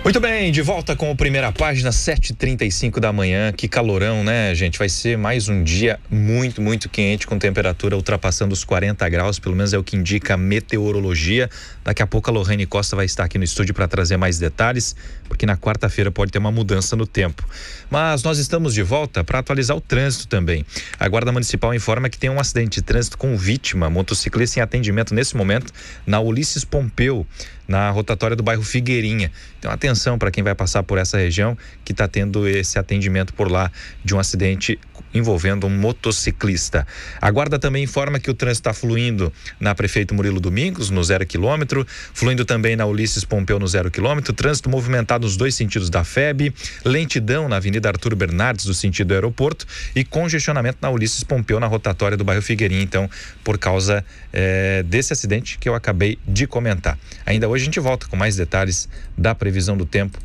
Muito bem, de volta com a primeira página, 7h35 da manhã. Que calorão, né, gente? Vai ser mais um dia muito quente, com temperatura ultrapassando os 40 graus, pelo menos é o que indica a meteorologia. Daqui a pouco a Lohane Costa vai estar aqui no estúdio para trazer mais detalhes, porque na quarta-feira pode ter uma mudança no tempo. Mas nós estamos de volta para atualizar o trânsito também. A Guarda Municipal informa que tem um acidente de trânsito com vítima, motociclista em atendimento nesse momento na Ulisses Pompeu, na rotatória do bairro Figueirinha. Então atenção para quem vai passar por essa região, que está tendo esse atendimento por lá de um acidente envolvendo um motociclista. A Guarda também informa que o trânsito está fluindo na Prefeito Murilo Domingos, no 0 km, fluindo também na Ulisses Pompeu no 0 km, trânsito movimentado nos dois sentidos da FEB, lentidão na Avenida Arthur Bernardes, do sentido do aeroporto, e congestionamento na Ulisses Pompeu, na rotatória do bairro Figueirinha, então, por causa desse acidente que eu acabei de comentar. Ainda hoje a gente volta com mais detalhes da previsão do tempo,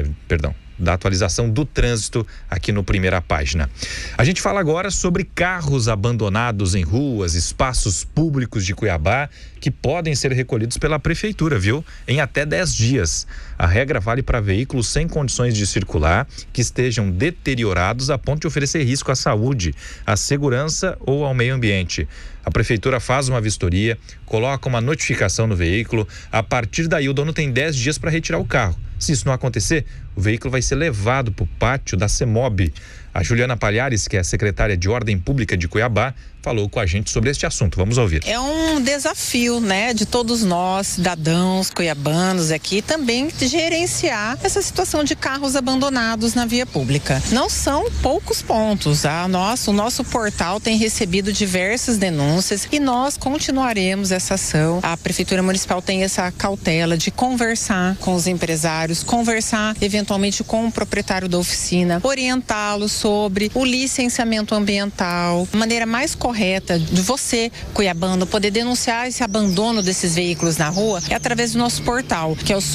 da atualização do trânsito aqui no Primeira Página. A gente fala agora sobre carros abandonados em ruas, espaços públicos de Cuiabá, que podem ser recolhidos pela prefeitura, viu? Em até 10 dias. A regra vale para veículos sem condições de circular, que estejam deteriorados a ponto de oferecer risco à saúde, à segurança ou ao meio ambiente. A prefeitura faz uma vistoria, coloca uma notificação no veículo. A partir daí, o dono tem 10 dias para retirar o carro. Se isso não acontecer, o veículo vai ser levado para o pátio da CEMOB. A Juliana Palhares, que é a secretária de Ordem Pública de Cuiabá, falou com a gente sobre este assunto. Vamos ouvir. É um desafio, né, de todos nós, cidadãos cuiabanos aqui, também gerenciar essa situação de carros abandonados na via pública. Não são poucos pontos. O nosso portal tem recebido diversas denúncias e nós continuaremos essa ação. A Prefeitura Municipal tem essa cautela de conversar com os empresários, conversar eventualmente com o proprietário da oficina, orientá-lo sobre o licenciamento ambiental, a maneira mais correta de você, cuiabano, poder denunciar esse abandono desses veículos na rua é através do nosso portal, que é o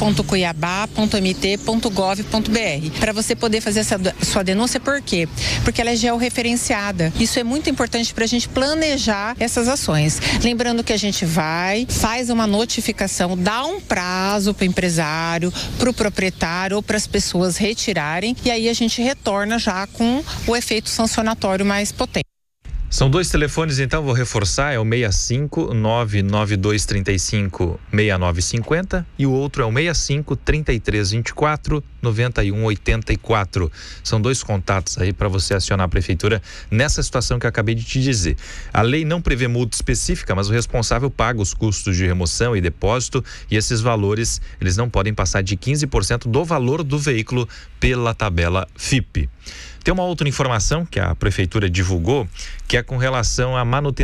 sorp.cuiabá.mt.gov.br. Para você poder fazer essa sua denúncia, por quê? Porque ela é georreferenciada. Isso é muito importante para a gente planejar essas ações. Lembrando que a gente faz uma notificação, dá um prazo para o empresário, para o proprietário ou para as pessoas retirarem, e aí a gente retorna já com o efeito sancionatório mais potente. São dois telefones, então, vou reforçar, é o 65 99235 6950 e o outro é o 65 3324 9184. São dois contatos aí para você acionar a prefeitura nessa situação que eu acabei de te dizer. A lei não prevê multa específica, mas o responsável paga os custos de remoção e depósito, e esses valores, eles não podem passar de 15% do valor do veículo pela tabela FIPE. Tem uma outra informação que a prefeitura divulgou, que é com relação à manutenção